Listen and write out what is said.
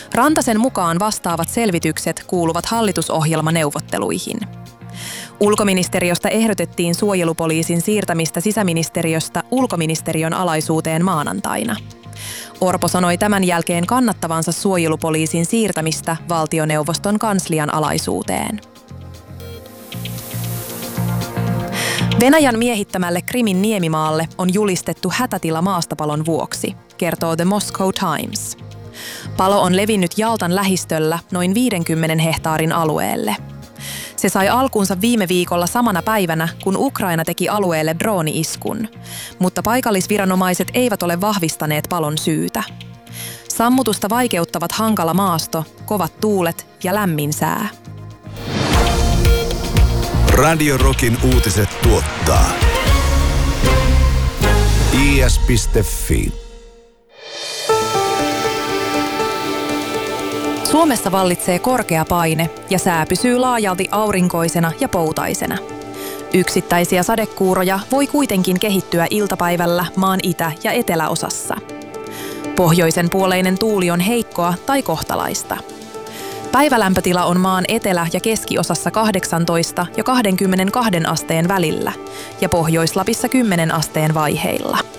Rantasen mukaan vastaavat selvitykset kuuluvat hallitusohjelmaneuvotteluihin. Ulkoministeriöstä ehdotettiin suojelupoliisin siirtämistä sisäministeriöstä ulkoministeriön alaisuuteen maanantaina. Orpo sanoi tämän jälkeen kannattavansa suojelupoliisin siirtämistä valtioneuvoston kanslian alaisuuteen. Venäjän miehittämälle Krimin niemimaalle on julistettu hätätila maastopalon vuoksi, kertoo The Moscow Times. Palo on levinnyt Jaltan lähistöllä noin 50 hehtaarin alueelle. Se sai alkunsa viime viikolla samana päivänä, kun Ukraina teki alueelle drooni-iskun, mutta paikallisviranomaiset eivät ole vahvistaneet palon syytä. Sammutusta vaikeuttavat hankala maasto, kovat tuulet ja lämmin sää. Radio Rockin uutiset tuottaa is.fi. Suomessa vallitsee korkea paine ja sää pysyy laajalti aurinkoisena ja poutaisena. Yksittäisiä sadekuuroja voi kuitenkin kehittyä iltapäivällä maan itä- ja eteläosassa. Pohjoisen puoleinen tuuli on heikkoa tai kohtalaista. Päivälämpötila on maan etelä- ja keskiosassa 18 ja 22 asteen välillä ja Pohjois-Lapissa 10 asteen vaiheilla.